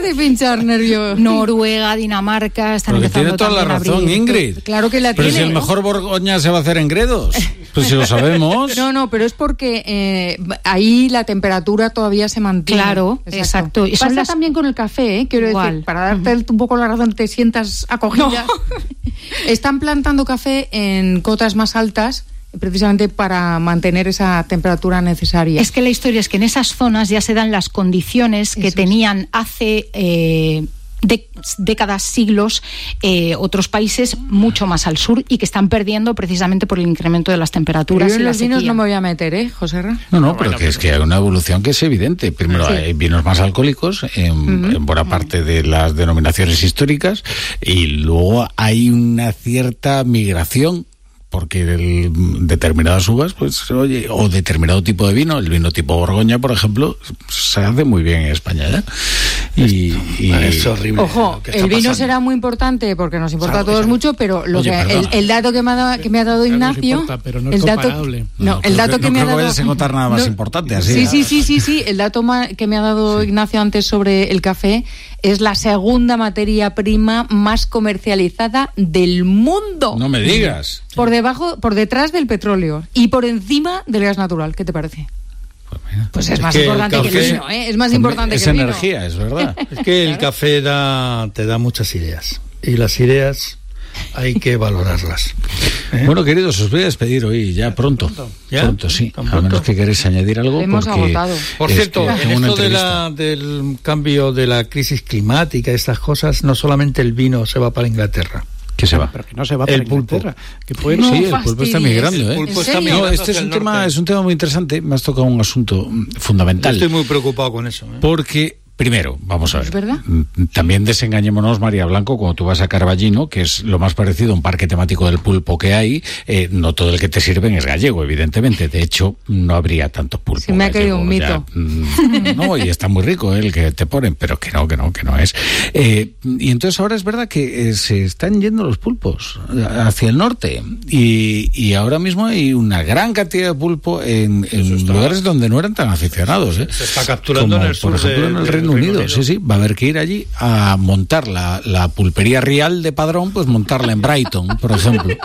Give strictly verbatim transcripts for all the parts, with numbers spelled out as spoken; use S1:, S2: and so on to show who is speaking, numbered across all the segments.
S1: de pinchar nervios.
S2: Noruega, Dinamarca, están
S3: Porque
S2: empezando
S3: tiene toda la
S2: también a
S3: razón,
S2: abrir.
S3: Ingrid.
S1: Claro que la
S3: Pero
S1: tiene.
S3: si el mejor Borgoña se va a hacer en Gredos, pues si lo sabemos.
S1: No, no, pero es porque eh, ahí la temperatura todavía se mantiene.
S2: Claro, exacto. Y son
S1: Pasa
S2: las-
S1: también con el café, ¿eh? Quiero
S2: Igual.
S1: decir, para darte un poco la razón, te sientas acogida. Están plantando café en cotas más altas, precisamente para mantener esa temperatura necesaria.
S2: Es que la historia es que en esas zonas ya se dan las condiciones que
S1: Eso es.
S2: tenían hace eh, de- décadas, siglos, eh, otros países mucho más al sur y que están perdiendo precisamente por el incremento de las
S1: Pero
S2: temperaturas
S1: yo
S2: y
S1: en
S2: la
S1: los vinos
S2: sequía.
S1: no me voy a meter, ¿eh, Joserra?
S3: No, no, pero que es que hay una evolución que es evidente. Primero,
S1: Sí.
S3: hay vinos más alcohólicos en,
S1: Ujú.
S3: en buena parte de las denominaciones históricas y luego hay una cierta migración porque el, determinadas uvas, pues, oye, o determinado tipo de vino, el vino tipo Borgoña, por ejemplo, se hace muy bien en España, ¿ya? Y, y-
S4: Es horrible.
S1: Ojo,
S4: lo que está
S1: el vino
S4: pasando.
S1: será muy importante porque nos importa a
S4: Salvo-
S1: todos
S4: salvo-
S1: mucho, pero lo
S3: Oye,
S1: que, el,
S3: perdona.
S1: el dato que me ha dado, que me ha dado
S5: Claro, nos
S1: Ignacio,
S5: importa, pero no es
S1: el dato,
S5: comparable.
S1: no,
S3: No,
S1: el
S3: creo
S1: dato
S3: que-
S1: que
S3: no
S1: me ha
S3: creo que
S1: dado,
S3: vayas a encontrar nada más importante, así.
S1: Sí, sí, sí, sí, sí, el dato ma- que me ha dado Ignacio antes sobre el café es la segunda materia prima más comercializada del mundo.
S3: No me digas.
S1: Por debajo, por detrás del petróleo y por encima del gas natural. ¿Qué te parece?
S3: Pues mira.
S1: Pues es,
S4: Es
S1: más
S4: que el
S1: importante que el
S4: café-
S1: vino, ¿eh? Es más importante
S3: es
S1: que el vino.
S3: energía, es verdad.
S4: Es que el café da, te da muchas ideas. Y las ideas hay que valorarlas. ¿Eh?
S3: Bueno, queridos, os voy a despedir hoy, ya pronto.
S4: ¿Ya?
S3: Pronto, sí.
S4: ¿Tan
S3: A
S4: pronto?
S3: menos que queréis añadir algo.
S1: Hemos
S3: porque
S1: agotado.
S4: Por
S3: es
S4: cierto,
S3: que
S4: en
S3: tengo una
S4: esto de
S3: entrevista.
S4: la, del cambio de la crisis climática, estas cosas, no solamente el vino se va para Inglaterra.
S3: ¿Qué se va?
S5: Pero que no se va
S4: El
S5: para
S4: pulpo.
S5: Inglaterra. Que puede
S1: No
S3: sí, el pulpo
S1: fastidies.
S3: está migrando, ¿eh?
S4: El pulpo
S1: ¿En
S4: está
S1: serio?
S4: migrando
S3: No, este es
S4: hacia
S3: un
S4: el
S3: tema,
S4: norte.
S3: es un tema muy interesante. Me has tocado un asunto mm, fundamental.
S4: Estoy muy preocupado con eso. ¿eh?
S3: Porque, primero, vamos a ver.
S1: ¿Es verdad?
S3: mm, También desengañémonos, María Blanco, cuando tú vas a Carballino, que es lo más parecido a un parque temático del pulpo que hay, eh, no todo el que te sirven es gallego, evidentemente. De hecho, no habría tanto pulpo.
S1: Sí, me ha caído un
S3: gallego,
S1: mito.
S3: ya, mm, no, y está muy rico eh, el que te ponen, pero que no, que no, que no es. Eh, y entonces ahora es verdad que eh, se están yendo los pulpos hacia el norte. Y, y ahora mismo hay una gran cantidad de pulpo en, en lugares donde no eran tan aficionados. ¿eh?
S4: Se está capturando
S3: Como,
S4: en el sur
S3: por ejemplo,
S4: de-
S3: en el
S4: del
S3: Reino,
S4: Reino
S3: Unido.
S4: Unido.
S3: Sí, sí, va a haber que ir allí a montar la, la pulpería real de Padrón, pues montarla en Brighton, por ejemplo.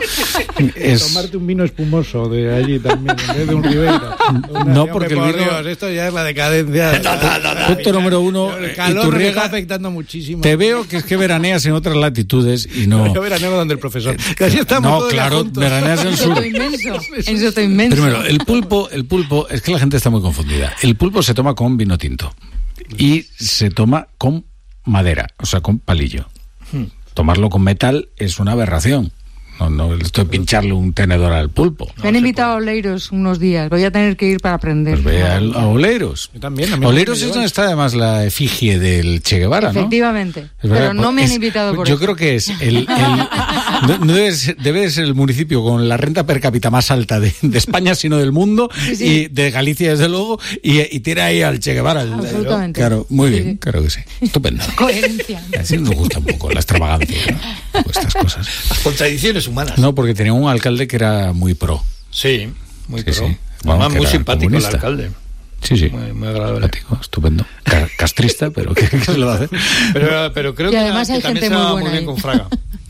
S3: Es,
S5: Tomarte un vino espumoso de allí también, en vez de un Ribera.
S3: No, porque el
S5: por
S3: vino-
S5: Dios, esto ya es la decadencia.
S3: punto número uno,
S5: El calor nos
S3: Iturriaga,
S5: está afectando muchísimo.
S3: te veo que es que veraneas en otras latitudes y no...
S5: Yo veraneo donde el profesor. Que así estamos
S3: No,
S5: todos ya
S3: claro,
S5: juntos.
S3: veraneas en el sur.
S1: Soto inmenso. En Soto inmenso.
S3: Primero, el pulpo, el pulpo, es que la gente está muy confundida. El pulpo se toma con vino tinto y se toma con madera, o sea, con palillo. Tomarlo con metal es una aberración. No, no, esto de pincharle un tenedor al pulpo.
S1: Me han invitado a Oleiros unos días. Voy a tener que ir para aprender.
S3: Pues ve a, a Oleiros.
S5: Yo también, a mí
S3: Oleiros
S5: me
S3: es
S5: llevan.
S3: donde está además la efigie del Che Guevara, ¿no?
S1: Efectivamente.
S3: Es verdad,
S1: Pero no me han
S3: es-
S1: invitado por
S3: Yo
S1: eso.
S3: creo que es el, el- no, no debe, ser, debe ser el municipio con la renta per cápita más alta de, de España, sino del mundo,
S1: Sí, sí.
S3: y de Galicia desde luego, y, y tiene ahí al Che Guevara. el-
S1: Absolutamente.
S3: Claro, muy
S1: Sí,
S3: bien,
S1: sí.
S3: claro que sí. Estupendo.
S1: Coherencia.
S3: Así nos gusta un poco la extravagancia, ¿no? Un poco estas cosas.
S4: Las contradicciones humanas.
S3: No, porque tenía un alcalde que era muy pro.
S4: Sí, muy
S3: Sí,
S4: pro.
S3: sí.
S4: Además,
S3: Vamos, que
S4: muy
S3: era
S4: simpático
S3: comunista.
S4: el alcalde.
S3: Sí, sí.
S4: Muy, muy agradable.
S3: Simpático, estupendo. Ca- Castrista, pero ¿qué, qué se le va a hacer?
S4: Pero, pero creo
S1: Y
S4: que,
S1: además
S4: que
S1: hay
S4: también
S1: gente
S4: se
S1: muy
S4: va
S1: buena
S4: muy bien
S1: ahí.
S4: con Fraga.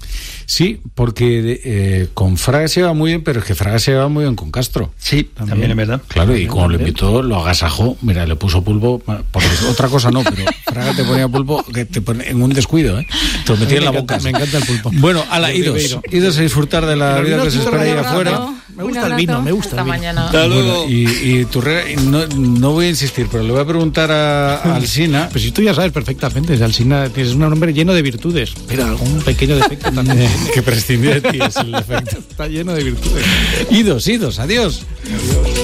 S3: Sí, porque eh, con Fraga se va muy bien, pero es que Fraga se va muy bien con Castro.
S4: Sí, también, es verdad.
S3: Claro, y cuando lo invitó, lo agasajó. Mira, le puso pulpo. Porque otra cosa no, pero Fraga te ponía pulpo que te pone en un descuido, ¿eh? Te lo metía en la boca.
S5: Me encanta el pulpo.
S3: Bueno, ala,
S5: De
S3: idos.
S5: Ribeiro.
S3: Idos a disfrutar de la
S5: Pero
S3: vida
S5: no
S3: que se
S5: quiero
S3: espera ahí
S5: regalar,
S3: afuera.
S5: ¿no? Me
S1: Un
S5: gusta el
S1: abrazo.
S5: vino, me gusta
S1: Hasta
S5: el vino.
S1: mañana.
S4: Hasta luego.
S3: Bueno, y, y tu re- no, no voy a insistir, pero le voy a preguntar a, a Alsina.
S5: Pues si tú ya sabes perfectamente, si Alsina tienes un hombre lleno de virtudes, pero algún pequeño defecto también.
S3: que prescindir de ti es el defecto.
S5: Está lleno de virtudes.
S3: Idos, idos, adiós.